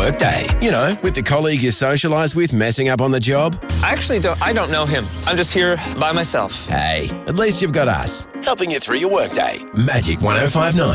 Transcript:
workday. You know, with the colleague you socialise with messing up on the job. I don't know him. I'm just here by myself. Hey, at least you've got us, helping you through your workday. Magic 105.9.